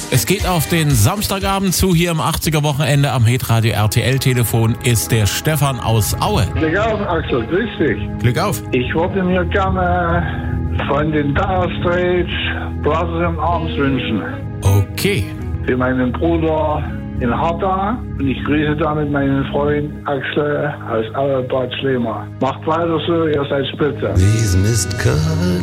Es geht auf den Samstagabend zu. Hier im 80er-Wochenende am Hitradio RTL-Telefon ist der Stefan aus Aue. Glück auf, Axel, grüß dich. Glück auf. Ich wollte mir gerne von den Dire Straits Brothers in Arms wünschen. Okay. Für meinen Bruder in Harta. Und ich grüße damit meinen Freund Axel aus Aue Bad Schlema. Macht weiter so, ihr seid spitze. These missed colors.